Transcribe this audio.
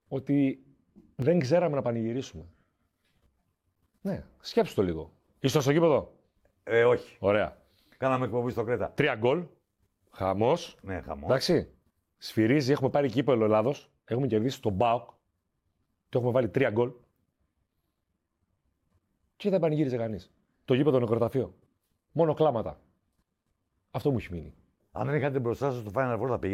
ότι δεν ξέραμε να πανηγυρίσουμε. Ναι, σκέψου το λίγο. Ήσουν στο γήπεδο. Όχι. Ωραία. Κάναμε εκπομπή στο Κρέτα. 3 γκολ. Χαμός. Ναι, χαμό. Εντάξει. Σφυρίζει, έχουμε πάρει κύπελλο Ελλάδος. Έχουμε κερδίσει τον ΠΑΟΚ. Το έχουμε βάλει 3 γκολ. Και δεν πανηγύριζε κανείς. Το γήπεδο νεκροταφείο. Μόνο κλάματα. Αυτό μου έχει μείνει. Αν δεν είχατε μπροστά σας στο Final Four θα πήγε.